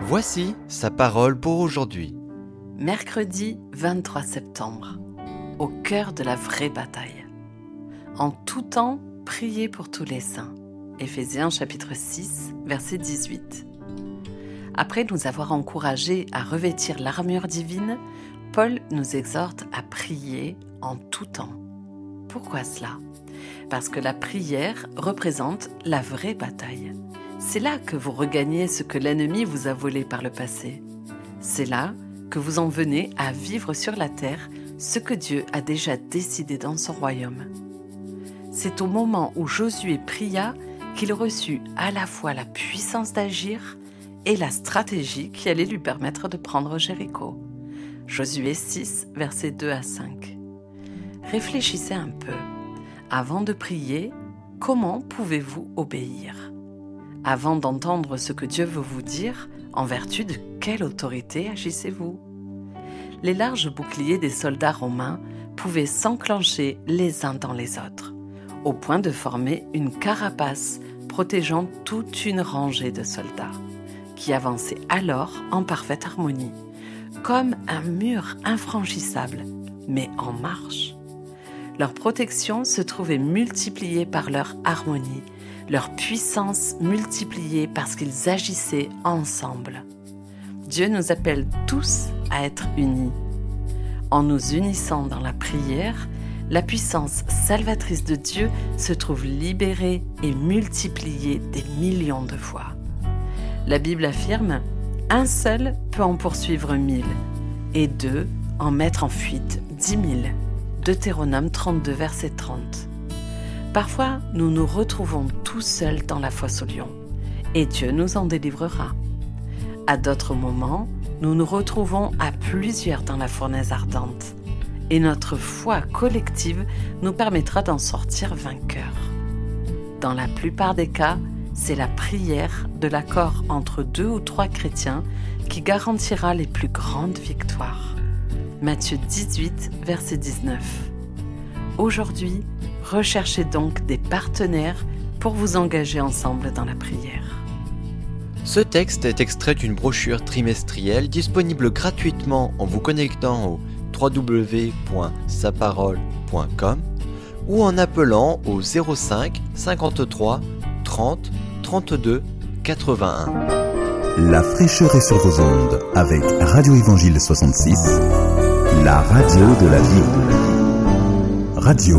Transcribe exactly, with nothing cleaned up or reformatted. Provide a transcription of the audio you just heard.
Voici sa parole pour aujourd'hui. Mercredi vingt-trois septembre, au cœur de la vraie bataille. En tout temps, priez pour tous les saints. Éphésiens chapitre six, verset dix-huit. Après nous avoir encouragés à revêtir l'armure divine, Paul nous exhorte à prier en tout temps. Pourquoi cela ? Parce que la prière représente la vraie bataille. C'est là que vous regagnez ce que l'ennemi vous a volé par le passé. C'est là que vous en venez à vivre sur la terre ce que Dieu a déjà décidé dans son royaume. C'est au moment où Josué pria qu'il reçut à la fois la puissance d'agir et la stratégie qui allait lui permettre de prendre Jéricho. Josué six, versets deux à cinq. Réfléchissez un peu. Avant de prier, comment pouvez-vous obéir ? Avant d'entendre ce que Dieu veut vous dire, en vertu de quelle autorité agissez-vous ? Les larges boucliers des soldats romains pouvaient s'enclencher les uns dans les autres, au point de former une carapace protégeant toute une rangée de soldats, qui avançaient alors en parfaite harmonie, comme un mur infranchissable, mais en marche. Leur protection se trouvait multipliée par leur harmonie, leur puissance multipliée parce qu'ils agissaient ensemble. Dieu nous appelle tous à être unis. En nous unissant dans la prière, la puissance salvatrice de Dieu se trouve libérée et multipliée des millions de fois. La Bible affirme « Un seul peut en poursuivre mille, et deux en mettre en fuite dix mille » Deutéronome trente-deux, verset trente. Parfois, nous nous retrouvons tout seuls dans la fosse aux lions, et Dieu nous en délivrera. À d'autres moments, nous nous retrouvons à plusieurs dans la fournaise ardente, et notre foi collective nous permettra d'en sortir vainqueurs. Dans la plupart des cas, c'est la prière de l'accord entre deux ou trois chrétiens qui garantira les plus grandes victoires. Matthieu dix-huit, verset dix-neuf. Aujourd'hui, recherchez donc des partenaires pour vous engager ensemble dans la prière. Ce texte est extrait d'une brochure trimestrielle disponible gratuitement en vous connectant au w w w point sa parole point com ou en appelant au zéro cinq cinquante-trois trente trente-deux quatre-vingt-un. La fraîcheur est sur vos ondes avec Radio Évangile soixante-six, la radio de la vie. Radio